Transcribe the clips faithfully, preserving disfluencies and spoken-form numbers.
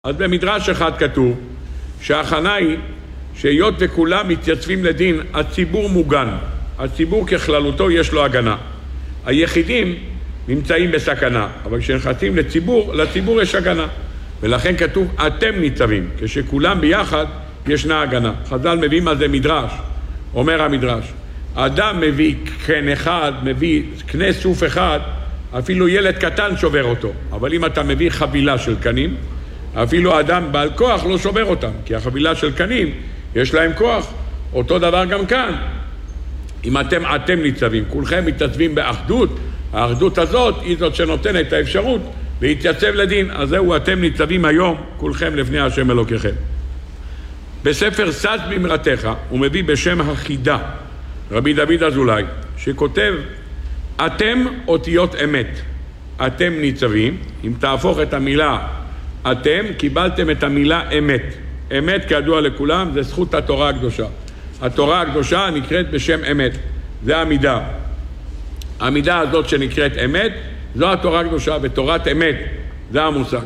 אז במדרש אחד כתוב שההכנה היא שהיות וכולם מתייצבים לדין, הציבור מוגן. הציבור ככללותו יש לו הגנה. היחידים נמצאים בסכנה, אבל כשנכנסים לציבור, לציבור יש הגנה. ולכן כתוב אתם ניצבים, כשכולם ביחד ישנה הגנה. חז"ל מביאים על זה מדרש, אומר המדרש, האדם מביא קן אחד, מביא קנה סוף אחד, אפילו ילד קטן שובר אותו. אבל אם אתה מביא חבילה של קנים, אפילו האדם בעל כוח לא שובר אותם, כי החבילה של קנים יש להם כוח. אותו דבר גם כאן. אם אתם, אתם ניצבים, כולכם מתייצבים באחדות, האחדות הזאת היא זאת שנותנת את האפשרות להתייצב לדין. אז זהו, אתם ניצבים היום, כולכם לפני השם אלוקיכם. בספר שש באמרתך, הוא מביא בשם החידה, רבי דוד אזולאי, שכותב, אתם אותיות אמת. אתם ניצבים, אם תהפוך את המילה אתם, קיבלתם את המילה אמת. אמת, כידוע לכולם, זה זכות התורה הקדושה. התורה הקדושה נקראת בשם אמת. זה המידה. המידה הזאת שנקראת אמת, זו התורה הקדושה, ותורת אמת, זה המושג.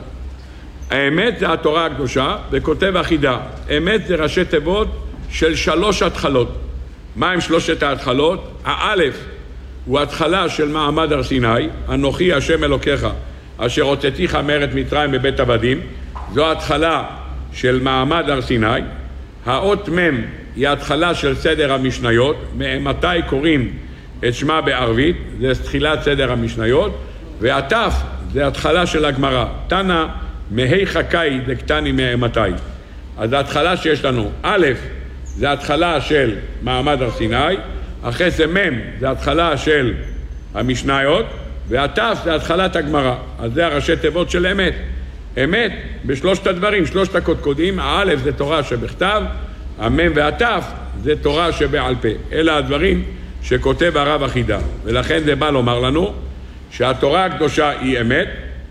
האמת זה התורה הקדושה, וכותב החידה. אמת זה ראשי תיבות של שלוש התחלות. מה הם שלושת ההתחלות? האלף הוא התחלה של מעמד הר סיני, אנוכי השם אלוקיך, אשר הוצאתיך מארץ מצרים בבית עבדים. זו התחלה של מעמד הר סיני. האות מם היא התחלה של סדר המשניות, מתי קוראים את שמה בערבית, זה תחילת סדר המשניות. והתף זה התחלה של הגמרא, תנא מהי חכאי דקטני מאמתי. אז ההתחלה שיש לנו, א' זה התחלה של מעמד הר סיני, אחרי זה מם זה התחלה של המשניות, והתף זה התחלת הגמרא. אז זה הראשי תיבות של אמת. אמת בשלושת הדברים, שלושת הקודקודים, האלף זה תורה שבכתב, המם והתף זה תורה שבעל פה. אלה הדברים שכותב הרב החידה. ולכן זה בא לומר לנו שהתורה הקדושה היא אמת,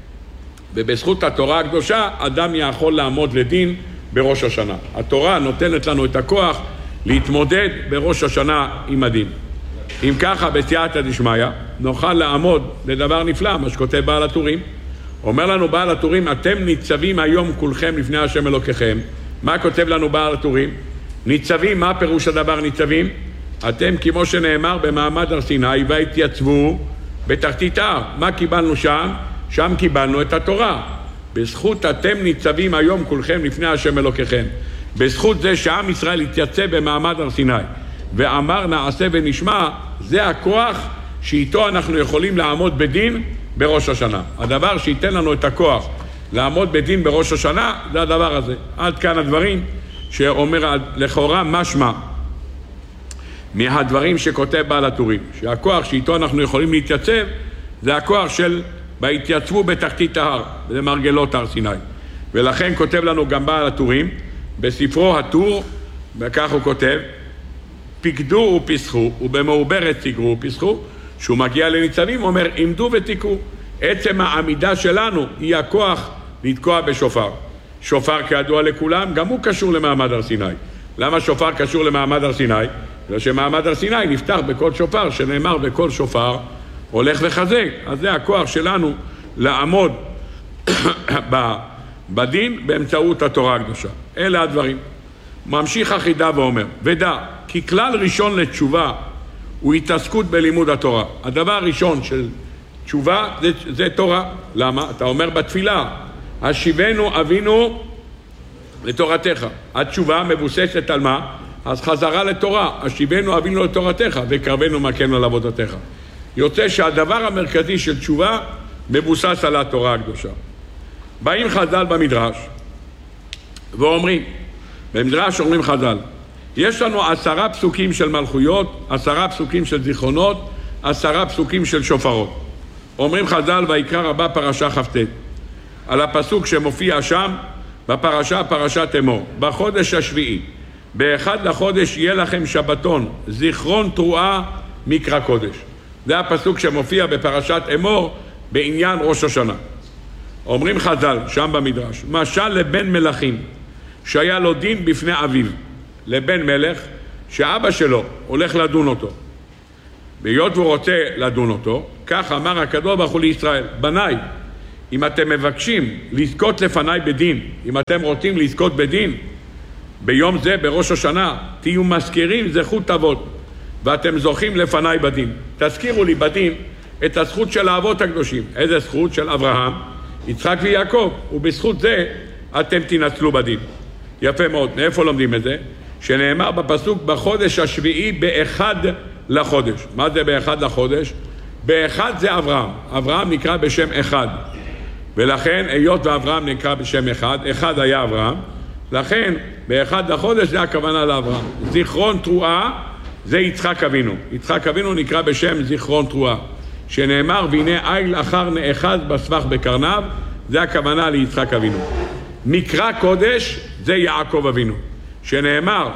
ובזכות התורה הקדושה אדם יכול לעמוד לדין בראש השנה. התורה נותנת לנו את הכוח להתמודד בראש השנה עם הדין. אם ככה, בסייעתא דשמיא, נוכל לעמוד לדבר נפלא, מה שכותב בעל הטורים. אומר לנו בעל הטורים, אתם ניצבים היום כולכם לפני השם אלוקיכם. מה כותב לנו בעל הטורים? ניצבים, מה פירוש הדבר ניצבים? אתם כמו שנאמר במעמד הר סיני, והתייצבו בתחתית ההר. מה קיבלנו שם? שם קיבלנו את התורה. בזכות אתם ניצבים היום כולכם לפני השם אלוקיכם. בזכות זה שעם ישראל התייצב במעמד הר סיני ואמר נעשה ונשמע, זה הכוח שאיתו אנחנו יכולים לעמוד בדין בראש השנה. הדבר שייתן לנו את הכוח לעמוד בדין בראש השנה זה הדבר הזה. עד כאן הדברים שאומר לכאורה משמע מהדברים שכותב בעל הטורים, שהכוח שאיתו אנחנו יכולים להתייצב זה הכוח של בהתייצבו בתחתית ההר, זה מרגלות הר סיני. ולכן כותב לנו גם בעל הטורים בספרו הטור, וכך הוא כותב, פיקדו ופסחו, ובמעוברת סיגרו ופסחו. שהוא מגיע לניצבים, הוא אומר, עמדו ותיקו. עצם העמידה שלנו היא הכוח לתקוע בשופר. שופר כידוע לכולם, גם הוא קשור למעמד הר סיני. למה שופר קשור למעמד הר סיני? בגלל שמעמד הר סיני נפתח בכל שופר, שנאמר בכל שופר הולך וחזק. אז זה הכוח שלנו לעמוד בדין באמצעות התורה הקדושה. אלה הדברים. ממשיך החידה ואומר, ודע, כי כלל ראשון לתשובה הוא התעסקות בלימוד התורה. הדבר הראשון של תשובה זה, זה תורה. למה? אתה אומר בתפילה, השיבנו אבינו לתורתך. התשובה מבוססת על מה? אז חזרה לתורה, השיבנו אבינו לתורתך וקרבנו מכנו לעבודתך. יוצא שהדבר המרכזי של תשובה מבוסס על התורה הקדושה. באים חז"ל במדרש ואומרים, במדרש אומרים חז"ל, יש לנו עשרה פסוקים של מלכויות, עשרה פסוקים של זיכרונות, עשרה פסוקים של שופרות. אומרים חז"ל ויקרא רבה פרשה כ"ט, על הפסוק שמופיע שם בפרשה, פרשת אמור, בחודש השביעי, באחד לחודש יהיה לכם שבתון, זיכרון תרועה מקרא קודש. זה הפסוק שמופיע בפרשת אמור בעניין ראש השנה. אומרים חז"ל שם במדרש, משל לבן מלכים שהיה לו דין בפני אביו, לבן מלך שאבא שלו הולך לדון אותו. בהיות והוא רוצה לדון אותו, כך אמר הקדוש ברוך הוא לישראל, בניי, אם אתם מבקשים לזכות לפניי בדין, אם אתם רוצים לזכות בדין, ביום זה, בראש השנה, תהיו מזכירים זכות אבות, ואתם זוכים לפניי בדין. תזכירו לי בדין את הזכות של האבות הקדושים. איזה זכות? של אברהם, יצחק ויעקב, ובזכות זה אתם תנצלו בדין. יפה מאוד. מאיפה לומדים את זה? שנאמר בפסוק בחודש השביעי באחד לחודש. מה זה באחד לחודש? באחד זה אברהם. אברהם נקרא בשם אחד. ולכן היות ואברהם נקרא בשם אחד, אחד היה אברהם, לכן באחד לחודש זה הכוונה לאברהם. זיכרון תרועה זה יצחק אבינו. יצחק אבינו נקרא בשם זיכרון תרועה. שנאמר והנה איל אחר נאחז בסבך בקרניו, זה הכוונה ליצחק אבינו. מקרא קודש זה יעקב אבינו. שנאמר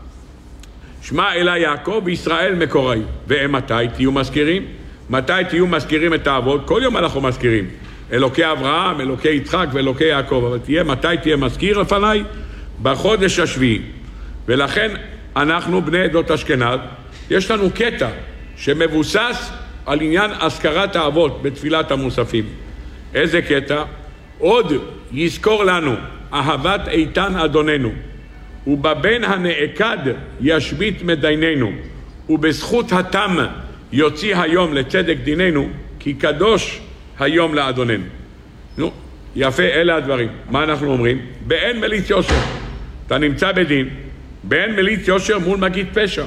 שמע אלי יעקב וישראל מקוראי. ומתי תהיו מזכירים? מתי תהיו מזכירים את האבות? כל יום אנחנו מזכירים. אלוקי אברהם, אלוקי יצחק ואלוקי יעקב. אבל תהיה, מתי תהיה מזכיר לפניי? בחודש השביעי. ולכן אנחנו בני עדות אשכנז, יש לנו קטע שמבוסס על עניין הזכרת האבות בתפילת המוספים. איזה קטע? עוד יזכור לנו אהבת איתן אדוננו, ובבן הנעקד ישבית מדייננו, ובזכות התם יוציא היום לצדק דיננו, כי קדוש היום לאדוננו. נו, יפה, אלה הדברים. מה אנחנו אומרים? באין מליץ יושר. אתה נמצא בדין, באין מליץ יושר מול מגיד פשע.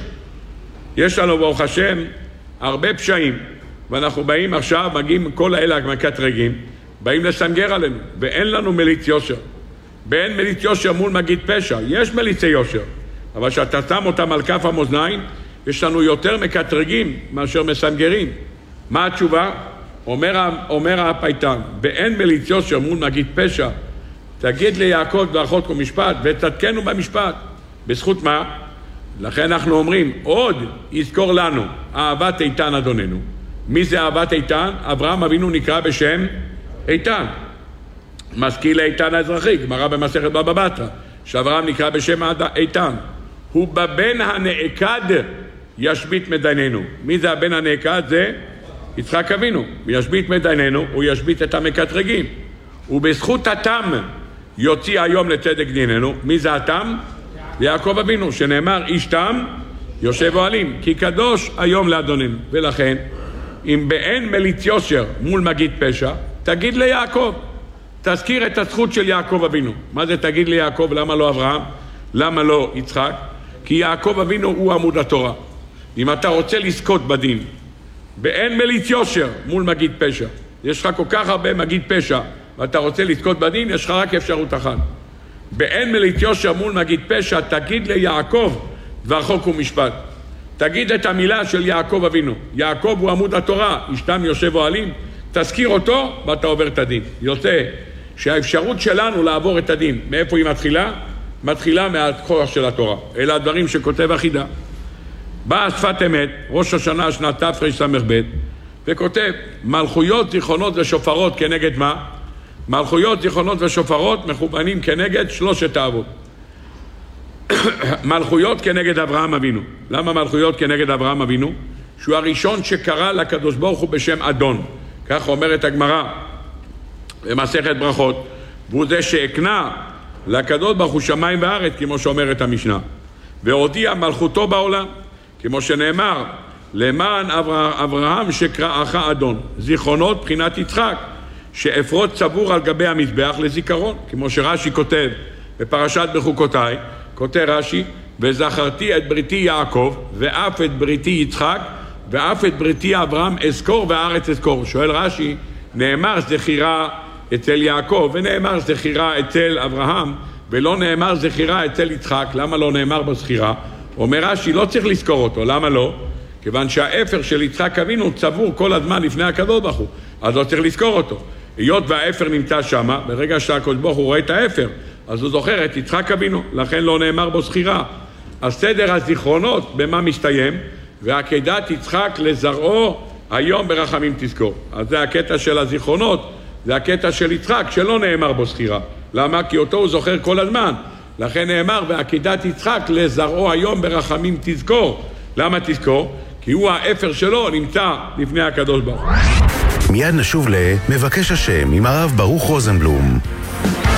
יש לנו ברוך השם הרבה פשעים, ואנחנו באים עכשיו, מגיעים כל האלה מקטרגים, באים לסנגר עלינו, ואין לנו מליץ יושר. באין מליץ יושר מול מגיד פשע. יש מליצי יושר, אבל שאתה שם אותם על כף המאזניים, יש לנו יותר מקטרגים מאשר מסנגרים. מה התשובה? אומר, אומר הפייטן, באין מליץ יושר מול מגיד פשע, תגיד ליעקב ואחות ומשפט, ותתקנו במשפט. בזכות מה? לכן אנחנו אומרים, עוד יזכור לנו אהבת איתן אדוננו. מי זה אהבת איתן? אברהם אבינו נקרא בשם איתן. משכיל איתן האזרחי, גמרא במסכת בבא בתרא, שאברהם נקרא בשם איתן. הוא בבן הנעקד ישבית מדייננו. מי זה הבן הנעקד? זה יצחק אבינו. ישבית מדייננו, הוא ישבית את המקטרגים. ובזכות התם יוציא היום לצדק דיננו. מי זה התם? יעקב אבינו, שנאמר איש תם יושב אוהלים, כי קדוש היום לאדוננו. ולכן אם באין מליץ יושר מול מגיד פשע, תגיד ליעקב, תזכיר את הזכות של יעקב אבינו. מה זה תגיד ליעקב? למה לא אברהם? למה לא יצחק? כי יעקב אבינו הוא עמוד התורה. אם אתה רוצה לזכות בדין באין מליץ יושר מול מגיד פשע, יש לך כל כך הרבה מגיד פשע ואתה רוצה לזכות בדין, יש לך רק אפשרות אחת. באין מליץ יושר מול מגיד פשע, תגיד ליעקב דבר חוק ומשפט. תגיד את המילה של יעקב אבינו. יעקב הוא עמוד התורה, אשתם יושב אוהלים, תזכיר אותו ואתה עובר את הדין. יוצא שהאפשרות שלנו לעבור את הדין, מאיפה היא מתחילה? מתחילה מהכוח של התורה. אלה הדברים שכותב החידה. באה שפת אמת, ראש השנה שנת תרס"ב, וכותב מלכויות, זיכרונות ושופרות כנגד מה? מלכויות, זיכרונות ושופרות מכוונים כנגד שלושת האבות. מלכויות כנגד אברהם אבינו. למה מלכויות כנגד אברהם אבינו? שהוא הראשון שקרא לקדוש ברוך הוא בשם אדון. כך אומרת הגמרא במסכת ברכות, והוא זה שהקנה לקדוש ברוך הוא שמיים וארץ, כמו שאומרת המשנה, והודיע מלכותו בעולם, כמו שנאמר למען אברהם שקראך אדון. זיכרונות בחינת יצחק, שאפרות צבור על גבי המזבח לזיכרון, כמו שרש"י כותב בפרשת בחוקותיי, כותב רש"י, וזכרתי את בריתי יעקב ואף את בריתי יצחק ואף את בריתי אברהם אזכור והארץ אזכור. שואל רש"י, נאמר זכירה אצל יעקב ונאמר זכירה אצל אברהם ולא נאמר זכירה אצל יצחק. למה לא נאמר בזכירה? אומר רש"י, לא צריך לזכור אותו. למה לא? כיוון שהאפר של יצחק אבינו צבור כל הזמן לפני הקדוש ברוך הוא, אז לא צריך לזכור אותו. היות והאפר נמצא שם, ברגע שהקדוש ברוך הוא רואה את האפר, אז הוא זוכר את יצחק אבינו, לכן לא נאמר בו זכירה. הסדר הזיכרונות במה מסתיים? ועקדת יצחק לזרעו היום ברחמים תזכור. אז זה הקטע של הזיכרונות, זה הקטע של יצחק שלא נאמר בו זכירה. למה? כי אותו הוא זוכר כל הזמן. לכן נאמר ועקדת יצחק לזרעו היום ברחמים תזכור. למה תזכור? כי הוא האפר שלו נמצא לפני הקדוש ברוך הוא. מיד נשוב למבקש השם עם הרב ברוך רוזנבלום.